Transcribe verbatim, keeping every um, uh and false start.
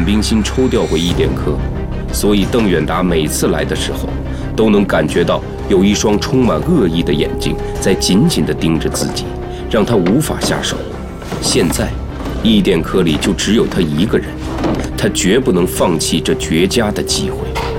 兵心抽调回一点科，所以邓远达每次来的时候，都能感觉到有一双充满恶意的眼睛在紧紧地盯着自己，让他无法下手。现在，一点科里就只有他一个人，他绝不能放弃这绝佳的机会。